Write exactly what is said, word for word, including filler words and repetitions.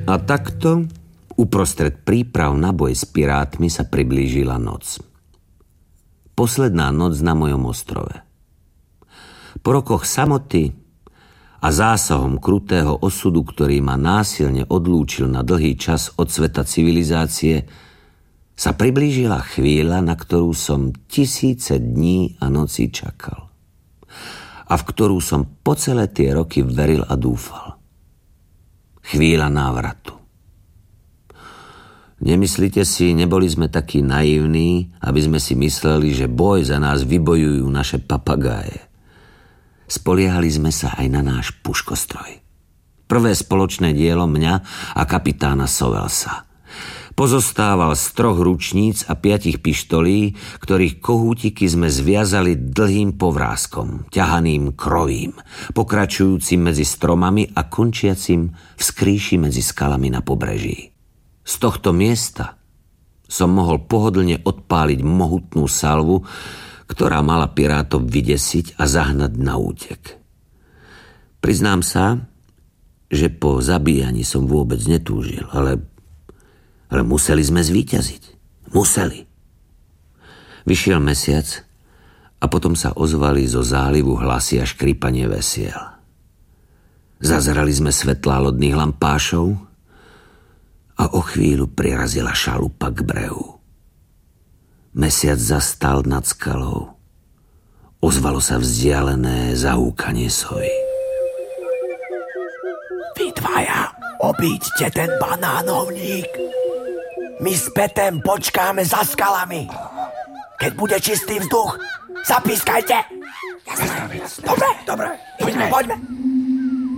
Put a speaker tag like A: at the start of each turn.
A: A takto uprostred príprav na boj s pirátmi sa priblížila noc. Posledná noc na mojom ostrove. Po rokoch samoty a zásahom krutého osudu, ktorý ma násilne odlúčil na dlhý čas od sveta civilizácie, sa priblížila chvíľa, na ktorú som tisíce dní a nocí čakal. A v ktorú som po celé tie roky veril a dúfal. Chvíľa návratu. Nemyslíte si, neboli sme takí naivní, aby sme si mysleli, že boj za nás vybojujú naše papagáje. Spoliehali sme sa aj na náš puškostroj. Prvé spoločné dielo mňa a kapitána Sovelsa. Pozostával z troch ručníc a piatich pištolí, ktorých kohútiky sme zviazali dlhým povráskom, ťahaným krovím, pokračujúcim medzi stromami a končiacim v skrýši medzi skalami na pobreží. Z tohto miesta som mohol pohodlne odpáliť mohutnú salvu, ktorá mala pirátov vydesiť a zahnať na útek. Priznám sa, že po zabíjaní som vôbec netúžil, ale Ale museli sme zvíťaziť. Museli. Vyšiel mesiac a potom sa ozvali zo zálivu hlasy a škrípanie vesiel. Zazerali sme svetlá lodných lampášov a o chvíľu prirazila šalupa k brehu. Mesiac zastal nad skalou. Ozvalo sa vzdialené zahúkanie sovy.
B: Vy dvaja, obíďte ten banánovník. My s Petem počkáme za skalami. Keď bude čistý vzduch, zapískajte.
C: Jasné, jasné.
B: Dobre,
C: dobre.
B: Poďme. Poďme.